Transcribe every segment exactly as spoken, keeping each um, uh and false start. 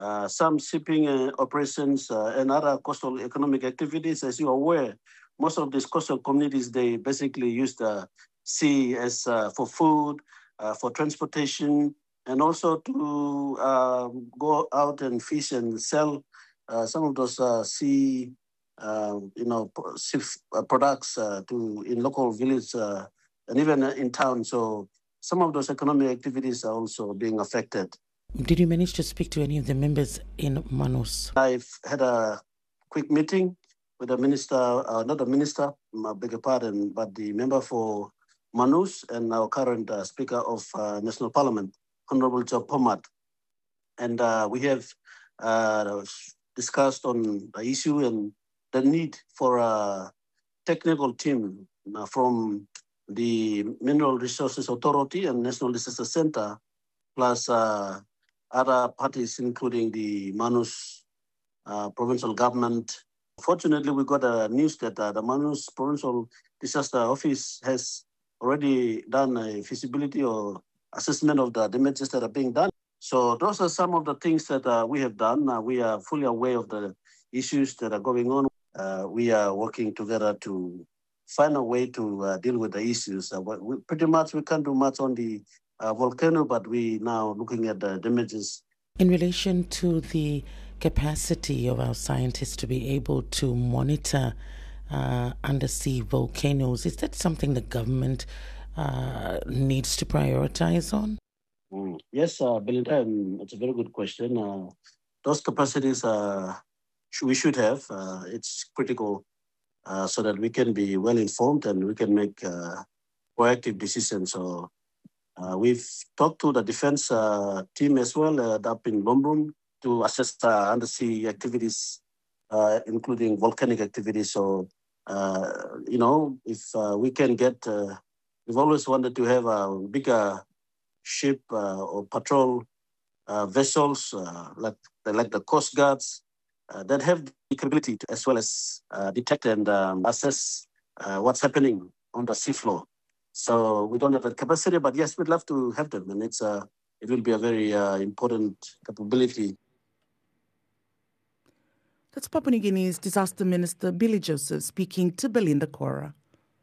uh, some shipping uh, operations, uh, and other coastal economic activities. As you are aware, most of these coastal communities, they basically use the sea as uh, for food, uh, for transportation, and also to um, go out and fish and sell uh, some of those uh, sea, uh, you know, pro- sea uh, products uh, to in local village uh, and even uh, in town. So some of those economic activities are also being affected. Did you manage to speak to any of the members in Manus? I've had a quick meeting with the minister, uh, not the minister, I beg your pardon, but the member for Manus and our current uh, Speaker of uh, National Parliament, Honorable Joe Pomat. And uh, we have uh, discussed on the issue and the need for a technical team uh, from the Mineral Resources Authority and National Disaster Center, plus uh, other parties, including the Manus uh, provincial government. Fortunately, we got a news that uh, the Manus Provincial Disaster Office has already done a feasibility or assessment of the damages that are being done. So those are some of the things that uh, we have done. Uh, we are fully aware of the issues that are going on. Uh, we are working together to find a way to uh, deal with the issues. Uh, we, pretty much we can't do much on the uh, volcano, but we now looking at the damages. In relation to the capacity of our scientists to be able to monitor uh, undersea volcanoes, is that something the government uh, needs to prioritize on? Mm. Yes, uh, Belinda, um, it's a very good question. Uh, those capacities uh, sh- we should have. Uh, it's critical uh, so that we can be well informed and we can make uh, proactive decisions. So uh, we've talked to the defense uh, team as well uh, up in Lombrum to assess uh, undersea activities, uh, including volcanic activities. So, uh, you know, if uh, we can get, uh, we've always wanted to have a bigger ship uh, or patrol uh, vessels uh, like, like the Coast Guards uh, that have the capability to, as well as uh, detect and um, assess uh, what's happening on the seafloor. So we don't have that capacity, but yes, we'd love to have them, and it's a, it will be a very uh, important capability. That's Papua New Guinea's Disaster Minister Billy Joseph speaking to Belinda Cora.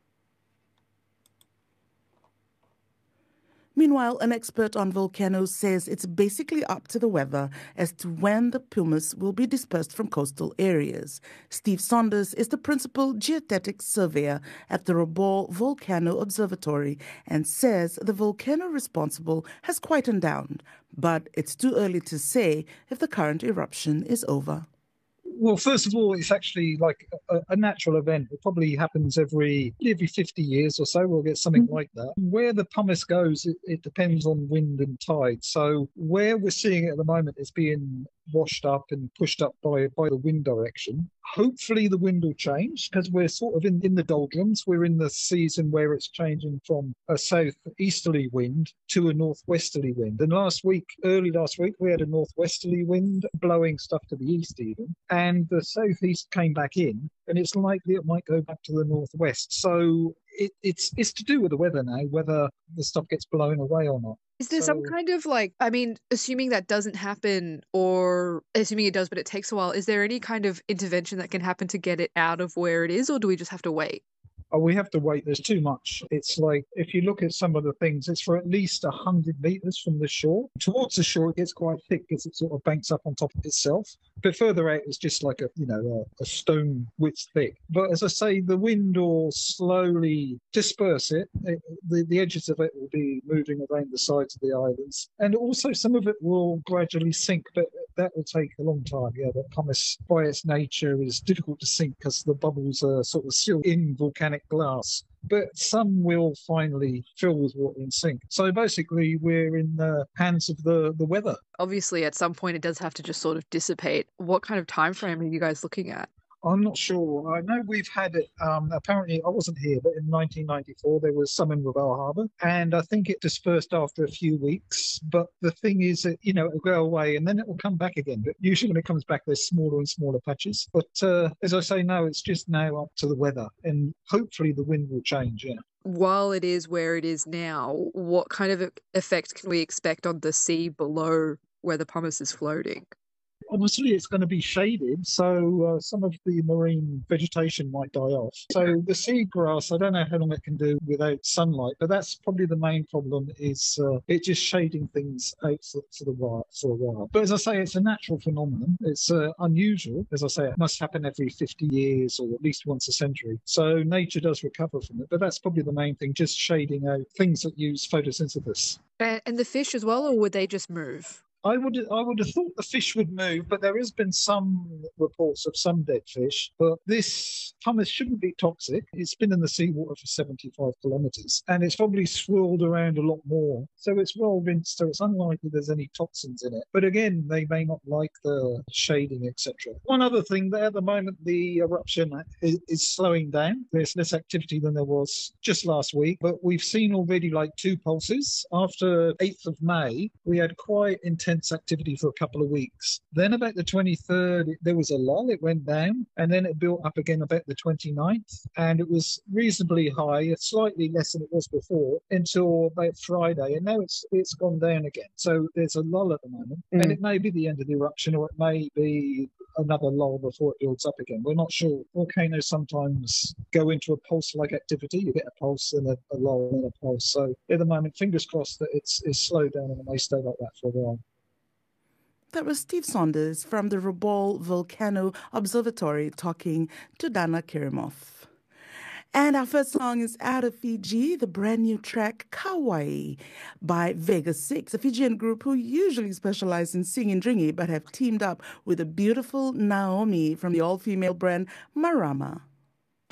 Meanwhile, an expert on volcanoes says it's basically up to the weather as to when the pumice will be dispersed from coastal areas. Steve Saunders is the principal geodetic surveyor at the Rabaul Volcano Observatory and says the volcano responsible has quietened down, but it's too early to say if the current eruption is over. Well, first of all, it's actually like a, a natural event. It probably happens every every fifty years or so. We'll get something mm-hmm. like that. Where the pumice goes, it, it depends on wind and tide. So where we're seeing it at the moment is being washed up and pushed up by, by the wind direction. Hopefully the wind will change because we're sort of in, in the doldrums. We're in the season where it's changing from a southeasterly wind to a northwesterly wind. And last week, early last week, we had a northwesterly wind blowing stuff to the east even. And the southeast came back in, and it's likely it might go back to the northwest. So it, it's it's to do with the weather now, whether the stuff gets blown away or not. Is there so, some kind of like, I mean, assuming that doesn't happen or assuming it does, but it takes a while, is there any kind of intervention that can happen to get it out of where it is, or do we just have to wait? Oh, we have to wait. There's too much. It's like, if you look at some of the things, it's for at least one hundred metres from the shore. Towards the shore, it gets quite thick because it sort of banks up on top of itself. But further out, it's just like a, you know, a, a stone width thick. But as I say, the wind will slowly disperse it. it the, the edges of it will be moving around the sides of the islands. And also some of it will gradually sink, but that will take a long time. Yeah, the pumice, by its nature, is difficult to sink because the bubbles are sort of still in volcanic glass, but some will finally fill with water and sink. So basically we're in the hands of the, the weather. Obviously at some point it does have to just sort of dissipate. What kind of time frame are you guys looking at? I'm not sure. I know we've had it, um, apparently, I wasn't here, but in nineteen ninety-four there was some in Rabaul Harbour, and I think it dispersed after a few weeks. But the thing is that, you know, it'll go away and then it will come back again. But usually when it comes back, there's smaller and smaller patches. But uh, as I say, no, it's just now up to the weather, and hopefully the wind will change, yeah. While it is where it is now, what kind of effect can we expect on the sea below where the pumice is floating? Obviously, it's going to be shaded, so uh, some of the marine vegetation might die off. So the seagrass, I don't know how long it can do without sunlight, but that's probably the main problem, is uh, it just shading things out for, for, the while, for a while. But as I say, it's a natural phenomenon. It's uh, unusual. As I say, it must happen every fifty years or at least once a century. So nature does recover from it, but that's probably the main thing, just shading out things that use photosynthesis. And, and the fish as well, or would they just move? I would I would have thought the fish would move, but there has been some reports of some dead fish. But this pumice shouldn't be toxic. It's been in the seawater for seventy-five kilometres, and it's probably swirled around a lot more. So it's well rinsed, so it's unlikely there's any toxins in it. But again, they may not like the shading, et cetera. One other thing, there at the moment, the eruption is, is slowing down. There's less activity than there was just last week, but we've seen already like two pulses. After eighth of May, we had quite intense activity for a couple of weeks. Then about the twenty-third, there was a lull, it went down, and then it built up again about the twenty-ninth, and it was reasonably high, slightly less than it was before, until about Friday, and now it's it's gone down again. So there's a lull at the moment, mm. and it may be the end of the eruption, or it may be another lull before it builds up again. We're not sure. Volcanoes sometimes go into a pulse-like activity. You get a pulse and a, a lull and a pulse. So at the moment, fingers crossed that it's, it's slowed down and it may stay like that for a while. That was Steve Saunders from the Robol Volcano Observatory talking to Dana Kirimov. And our first song is out of Fiji, the brand new track Kauai by Vega six, a Fijian group who usually specialize in singing dringy but have teamed up with a beautiful Naomi from the all-female brand Marama.